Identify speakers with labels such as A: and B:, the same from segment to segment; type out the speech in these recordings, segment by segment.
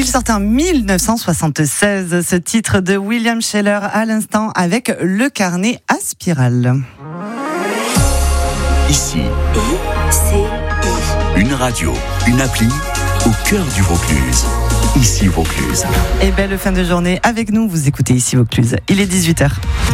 A: puis sorti en 1976, ce titre de William Sheller à l'instant avec Le Carnet à spirale.
B: Ici, une radio, une appli au cœur du Vaucluse. Ici Vaucluse.
A: Et belle fin de journée avec nous, vous écoutez Ici Vaucluse. Il est 18h.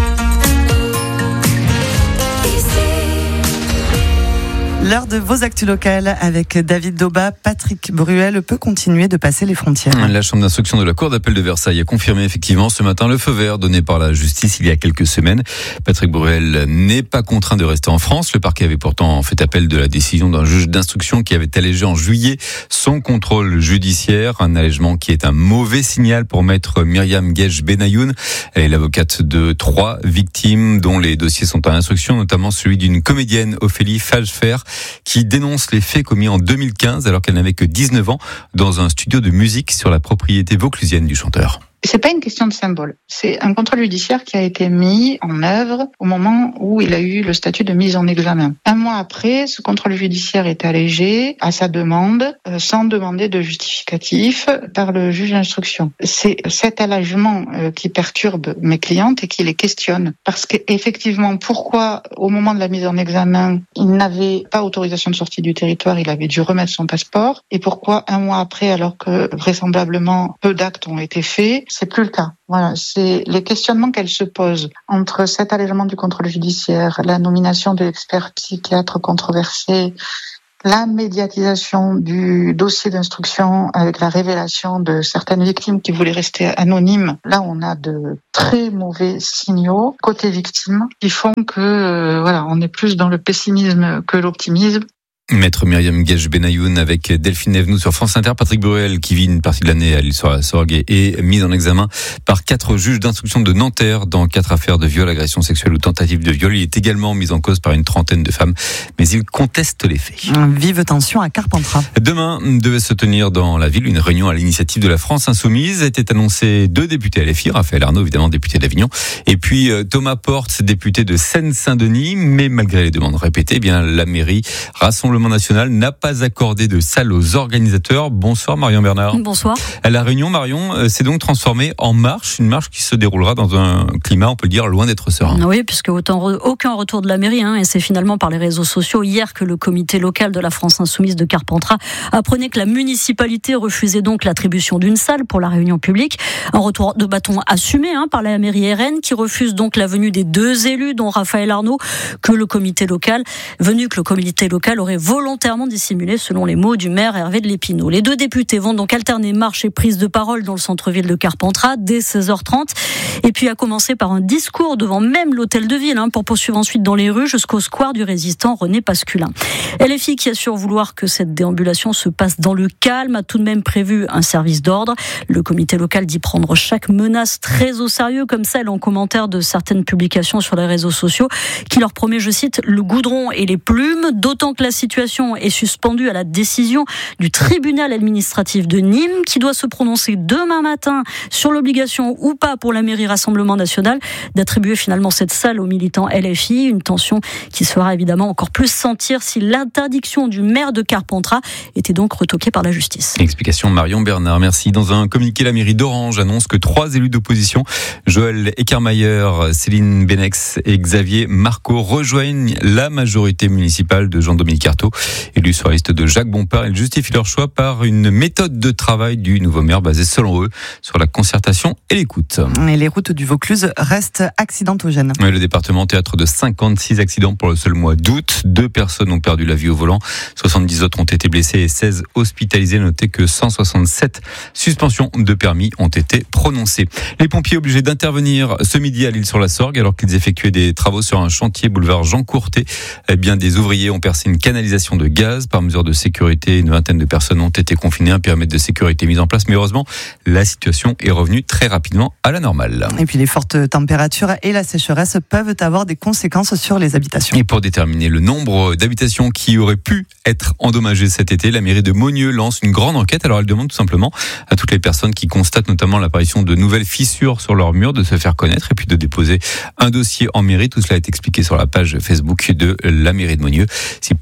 A: L'heure de vos actus locales avec David Dauba. Patrick Bruel peut continuer de passer les frontières.
C: La chambre d'instruction de la Cour d'appel de Versailles a confirmé effectivement ce matin le feu vert donné par la justice il y a quelques semaines. Patrick Bruel n'est pas contraint de rester en France. Le parquet avait pourtant fait appel de la décision d'un juge d'instruction qui avait allégé en juillet son contrôle judiciaire. Un allègement qui est un mauvais signal pour maître Myriam Guedj Benayoun. Elle est l'avocate de 3 victimes dont les dossiers sont en instruction, notamment celui d'une comédienne, Ophélie Falchfer, qui dénonce les faits commis en 2015 alors qu'elle n'avait que 19 ans dans un studio de musique sur la propriété vauclusienne du chanteur.
D: C'est pas une question de symbole. C'est un contrôle judiciaire qui a été mis en œuvre au moment où il a eu le statut de mise en examen. Un mois après, ce contrôle judiciaire est allégé à sa demande, sans demander de justificatif par le juge d'instruction. C'est cet allègement qui perturbe mes clientes et qui les questionne. Parce qu'effectivement, pourquoi au moment de la mise en examen, il n'avait pas autorisation de sortie du territoire, il avait dû remettre son passeport, et pourquoi un mois après, alors que vraisemblablement peu d'actes ont été faits, c'est plus le cas. Voilà, c'est les questionnements qu'elle se pose entre cet allègement du contrôle judiciaire, la nomination de l'expert psychiatre controversé, la médiatisation du dossier d'instruction avec la révélation de certaines victimes qui voulaient rester anonymes. Là, on a de très mauvais signaux côté victime qui font que on est plus dans le pessimisme que l'optimisme.
C: Maître Myriam Guedj Benayoun avec Delphine Evenou sur France Inter. Patrick Bruel, qui vit une partie de l'année à l'île sur la Sorgue, est mis en examen par 4 juges d'instruction de Nanterre dans 4 affaires de viol, agression sexuelle ou tentative de viol. Il est également mis en cause par une trentaine de femmes, mais il conteste les faits.
A: Vive tension à Carpentras.
C: Demain devait se tenir dans la ville une réunion à l'initiative de la France Insoumise. Étaient annoncés 2 députés LFI, Raphaël Arnaud, évidemment député d'Avignon, et puis Thomas Portes, député de Seine-Saint-Denis. Mais malgré les demandes répétées, la mairie Rassemblement National n'a pas accordé de salle aux organisateurs. Bonsoir Marion Bernard.
E: Bonsoir.
C: La réunion, Marion, s'est donc transformée en marche, une marche qui se déroulera dans un climat, on peut dire, loin d'être serein.
E: Oui, puisque aucun retour de la mairie, et c'est finalement par les réseaux sociaux hier que le comité local de la France Insoumise de Carpentras apprenait que la municipalité refusait donc l'attribution d'une salle pour la réunion publique. Un retour de bâton assumé par la mairie RN qui refuse donc la venue des 2 élus, dont Raphaël Arnaud, que le comité local aurait volontairement dissimulé, selon les mots du maire Hervé de Lépinot. Les 2 députés vont donc alterner marche et prise de parole dans le centre-ville de Carpentras dès 16h30, et puis à commencer par un discours devant même l'hôtel de ville, pour poursuivre ensuite dans les rues jusqu'au square du résistant René Pasculin. LFI, qui assure vouloir que cette déambulation se passe dans le calme, a tout de même prévu un service d'ordre. Le comité local dit prendre chaque menace très au sérieux, comme celle en commentaire de certaines publications sur les réseaux sociaux, qui leur promet, je cite, le goudron et les plumes, d'autant que la situation est suspendue à la décision du tribunal administratif de Nîmes, qui doit se prononcer demain matin sur l'obligation ou pas pour la mairie Rassemblement National d'attribuer finalement cette salle aux militants LFI. Une tension qui sera évidemment encore plus sentir si l'interdiction du maire de Carpentras était donc retoquée par la justice.
C: Explication Marion Bernard, merci. Dans un communiqué, la mairie d'Orange annonce que 3 élus d'opposition, Joël Eckermayer, Céline Benex et Xavier Marco, rejoignent la majorité municipale de Jean-Dominique Artaud, élu sur la liste de Jacques Bompard. Ils justifient leur choix par une méthode de travail du nouveau maire basée, selon eux, sur la concertation et l'écoute.
A: Et les routes du Vaucluse restent accidentogènes.
C: Le département théâtre de 56 accidents pour le seul mois d'août. 2 personnes ont perdu la vie au volant, 70 autres ont été blessées et 16 hospitalisées. Notez que 167 suspensions de permis ont été prononcées. Les pompiers obligés d'intervenir ce midi à l'Île-sur-la-Sorgue alors qu'ils effectuaient des travaux sur un chantier boulevard Jean Courtet. Des ouvriers ont percé une canalisation de gaz. Par mesure de sécurité, une vingtaine de personnes ont été confinées, un périmètre de sécurité mis en place. Mais heureusement, la situation est revenue très rapidement à la normale.
A: Et puis les fortes températures et la sécheresse peuvent avoir des conséquences sur les habitations.
C: Et pour déterminer le nombre d'habitations qui auraient pu être endommagées cet été, la mairie de Maugneux lance une grande enquête. Alors elle demande tout simplement à toutes les personnes qui constatent notamment l'apparition de nouvelles fissures sur leurs murs de se faire connaître et puis de déposer un dossier en mairie. Tout cela est expliqué sur la page Facebook de la mairie de Maugneux. Si plusieurs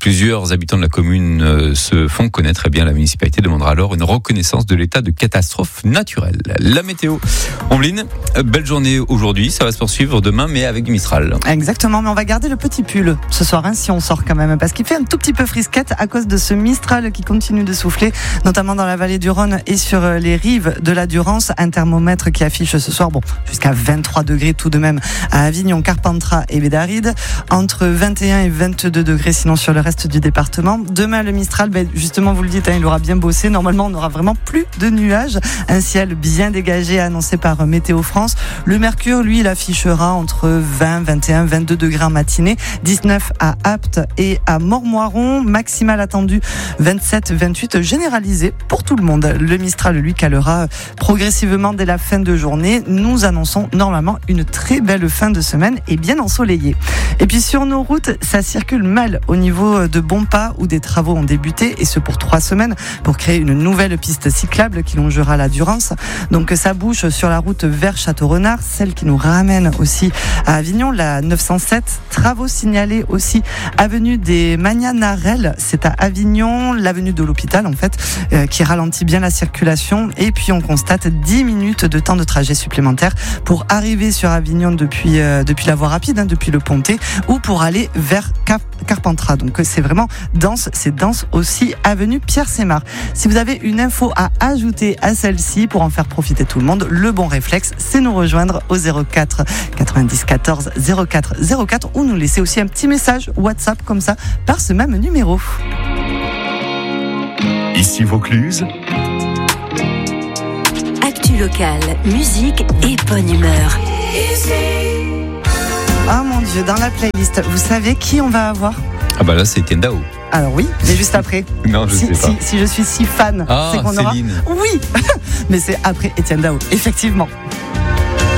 C: Plusieurs habitants de la commune se font connaître. Eh bien, la municipalité demandera alors une reconnaissance de l'état de catastrophe naturelle. La météo. Ombline, belle journée aujourd'hui. Ça va se poursuivre demain, mais avec du Mistral.
A: Exactement, mais on va garder le petit pull ce soir, si on sort quand même, parce qu'il fait un tout petit peu frisquette à cause de ce Mistral qui continue de souffler, notamment dans la vallée du Rhône et sur les rives de la Durance. Un thermomètre qui affiche ce soir, jusqu'à 23 degrés tout de même à Avignon, Carpentras et Bédaride, entre 21 et 22 degrés sinon sur le reste du département. Demain, le Mistral, justement, vous le dites, il aura bien bossé. Normalement, on n'aura vraiment plus de nuages. Un ciel bien dégagé annoncé par Météo France. Le mercure, lui, il affichera entre 20, 21, 22 degrés en matinée, 19 à Apt et à Mormoiron, maximal attendu 27, 28, généralisé pour tout le monde. Le Mistral, lui, calera progressivement dès la fin de journée. Nous annonçons normalement une très belle fin de semaine et bien ensoleillée. Et puis sur nos routes, ça circule mal au niveau de Bonpas où des travaux ont débuté, et ce pour 3 semaines pour créer une nouvelle piste cyclable qui longera la Durance. Donc ça bouge sur la route vers Château-Renard, celle qui nous ramène aussi à Avignon, la 907. Travaux signalés aussi avenue des Magnanarelles, c'est à Avignon, l'avenue de l'Hôpital en fait, qui ralentit bien la circulation. Et puis on constate 10 minutes de temps de trajet supplémentaire pour arriver sur Avignon depuis la voie rapide, depuis le Pontet, ou pour aller vers Carpentras. Donc c'est vraiment dense, c'est dense aussi avenue Pierre-Sémar. Si vous avez une info à ajouter à celle-ci pour en faire profiter tout le monde, le bon réflexe, c'est nous rejoindre au 04 90 14 04 04 ou nous laisser aussi un petit message WhatsApp comme ça par ce même numéro.
B: Ici Vaucluse.
F: Actu locale, musique et bonne humeur.
A: Ah mon Dieu, dans la playlist, vous savez qui on va avoir ?
C: Ah bah là, c'est Etienne Dao.
A: Alors oui, mais juste après.
C: Non, je sais pas.
A: Si je suis si fan,
C: Ah,
A: c'est qu'on
C: Céline.
A: aura... Oui, mais c'est après Etienne Dao, effectivement.